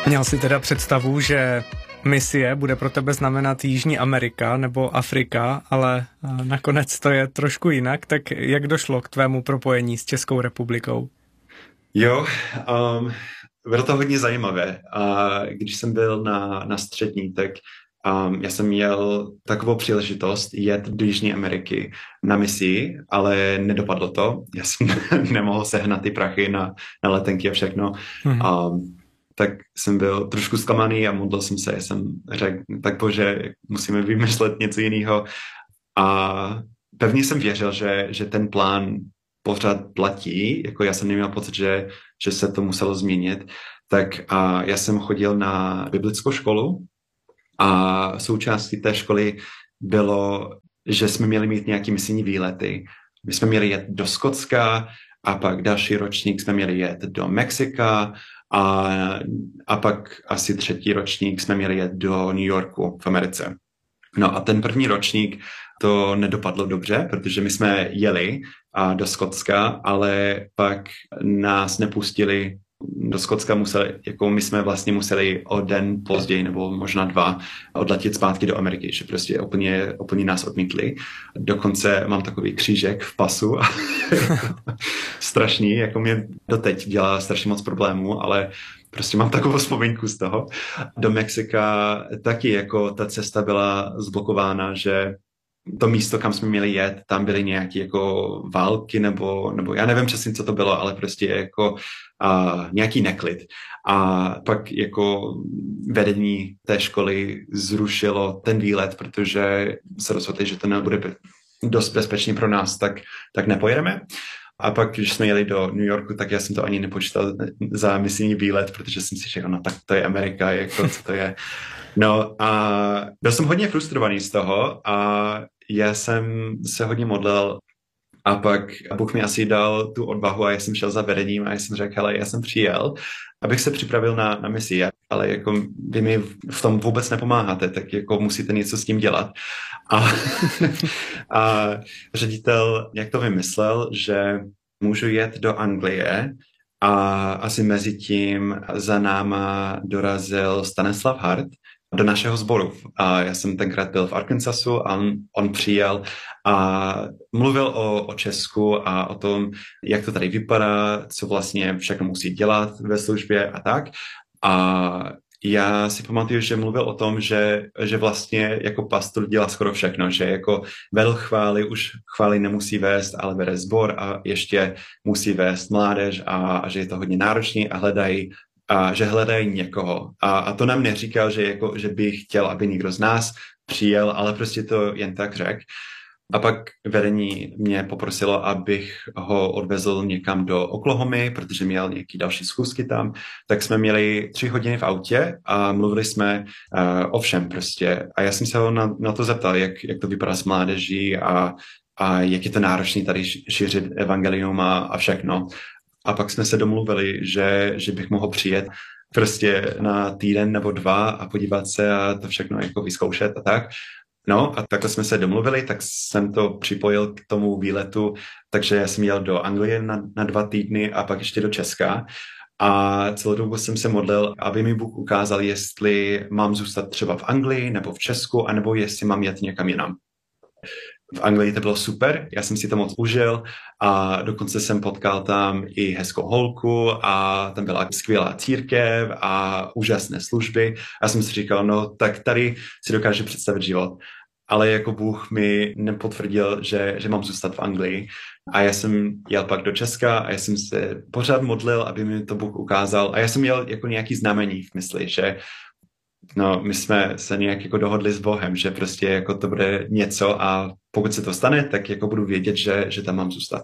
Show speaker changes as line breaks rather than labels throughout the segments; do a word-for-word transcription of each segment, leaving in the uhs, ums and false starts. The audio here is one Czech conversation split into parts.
Měl jsi teda představu, že misie bude pro tebe znamenat Jižní Amerika nebo Afrika, ale nakonec to je trošku jinak, tak jak došlo k tvému propojení s Českou republikou?
Jo, um, bylo to hodně zajímavé. A když jsem byl na, na střední, tak um, já jsem měl takovou příležitost jet do Jižní Ameriky na misi, ale nedopadlo to. Já jsem nemohl sehnat ty prachy na, na letenky a všechno. Mm-hmm. Um, tak jsem byl trošku zklamaný a modlil jsem se. Já jsem řekl, tak bože, musíme vymyslet něco jiného. A pevně jsem věřil, že, že ten plán pořád platí, jako já jsem neměl pocit, že, že se to muselo změnit, tak a já jsem chodil na biblickou školu a součástí té školy bylo, že jsme měli mít nějaký misijní výlety. My jsme měli jet do Skotska a pak další ročník jsme měli jet do Mexika a, a pak asi třetí ročník jsme měli jet do New Yorku v Americe. No a ten první ročník to nedopadlo dobře, protože my jsme jeli a do Skotska, ale pak nás nepustili do Skotska, museli, jako my jsme vlastně museli o den později, nebo možná dva, odletět zpátky do Ameriky, že prostě úplně, úplně nás odmítli. Dokonce mám takový křížek v pasu, strašný, jako mě doteď dělá strašně moc problémů, ale prostě mám takovou vzpomínku z toho. Do Mexika taky jako ta cesta byla zblokována, že to místo, kam jsme měli jet, tam byly nějaké jako války, nebo, nebo já nevím přesně, co to bylo, ale prostě jako uh, nějaký neklid. A pak jako vedení té školy zrušilo ten výlet, protože se rozhodli, že to nebude dost bezpečný pro nás, tak, tak nepojedeme. A pak, když jsme jeli do New Yorku, tak já jsem to ani nepočítal za misijní výlet, protože jsem si řekl, no tak to je Amerika, jako co to je. No a byl jsem hodně frustrovaný z toho a já jsem se hodně modlil a pak Bůh mi asi dal tu odvahu a já jsem šel za vedením a já jsem řekl, hele, já jsem přijel, abych se připravil na, na misi, ale jako vy mi v tom vůbec nepomáháte, tak jako musíte něco s tím dělat. A, a ředitel jak to vymyslel, že můžu jet do Anglie a asi mezi tím za náma dorazil Stanislav Hart do našeho sboru. A já jsem tenkrát byl v Arkansasu a on, on přijel a mluvil o, o Česku a o tom, jak to tady vypadá, co vlastně všechno musí dělat ve službě a tak. A já si pamatuju, že mluvil o tom, že, že vlastně jako pastor dělá skoro všechno, že jako vedl chvály, už chvály nemusí vést, ale vede sbor a ještě musí vést mládež a, a že je to hodně náročný a hledají a že hledají někoho. A, a to nám neříkal, že, jako, že bych chtěl, aby někdo z nás přijel, ale prostě to jen tak řekl. A pak vedení mě poprosilo, abych ho odvezl někam do Oklahomy, protože měl nějaký další schůzky tam. Tak jsme měli tři hodiny v autě a mluvili jsme uh, o všem prostě. A já jsem se ho na, na to zeptal, jak, jak to vypadá s mládeží a, a jak je to náročný tady šířit evangelium a, a všechno. A pak jsme se domluvili, že, že bych mohl přijet prostě na týden nebo dva a podívat se a to všechno jako vyzkoušet a tak. No a takhle jsme se domluvili, tak jsem to připojil k tomu výletu, takže já jsem jel do Anglie na, na dva týdny a pak ještě do Česka. A celou dobu jsem se modlil, aby mi Bůh ukázal, jestli mám zůstat třeba v Anglii nebo v Česku, anebo jestli mám jet někam jinam. V Anglii to bylo super, já jsem si to moc užil a dokonce jsem potkal tam i hezkou holku a tam byla skvělá církev a úžasné služby. A jsem si říkal, no tak tady si dokážu představit život. Ale jako Bůh mi nepotvrdil, že, že mám zůstat v Anglii. A já jsem jel pak do Česka a já jsem se pořád modlil, aby mi to Bůh ukázal. A já jsem měl jako nějaký znamení v mysli, že no, my jsme se nějak jako dohodli s Bohem, že prostě jako to bude něco a pokud se to stane, tak jako budu vědět, že, že tam mám zůstat.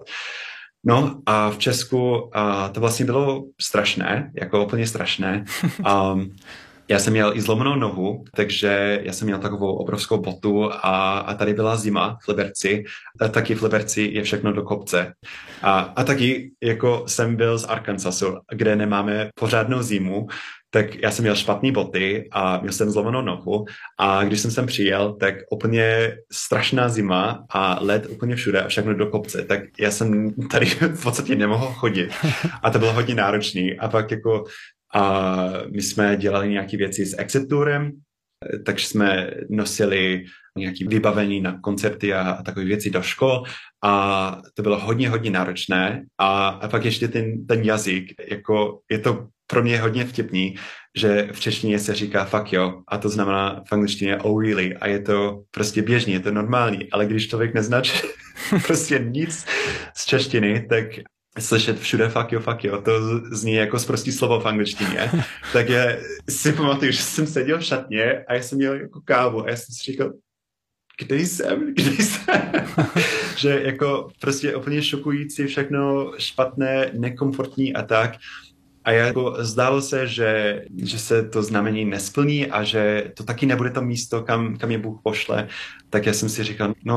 No a v Česku a to vlastně bylo strašné, jako úplně strašné. Um, já jsem měl i zlomenou nohu, takže já jsem měl takovou obrovskou botu a, a tady byla zima v Liberci. A taky v Liberci je všechno do kopce. A, a taky jako jsem byl z Arkansasu, kde nemáme pořádnou zimu, tak já jsem měl špatné boty a měl jsem zlomenou nohu a když jsem sem přijel, tak úplně strašná zima a led úplně všude a všechno do kopce, tak já jsem tady v podstatě nemohl chodit a to bylo hodně náročný a pak jako a my jsme dělali nějaké věci s Excepturem, takže jsme nosili nějaké vybavení na koncerty a, a takové věci do škol a to bylo hodně, hodně náročné a, a pak ještě ten, ten jazyk, jako je to pro mě hodně vtipný, že v češtině se říká fuck jo a to znamená v angličtině oh really a je to prostě běžný, je to normální, ale když člověk nezná prostě nic z češtiny, tak slyšet všude fuck jo, fuck jo, to zní jako sprostý slovo v angličtině. Tak já si pamatuju, že jsem seděl v šatně a já jsem měl jako kávu a já jsem si říkal, kde jsem, kde jsem? Že jako prostě úplně šokující, všechno špatné, nekomfortní a tak. A jako zdálo se, že, že se to znamení nesplní a že to taky nebude to místo, kam, kam je Bůh pošle. Tak já jsem si říkal, no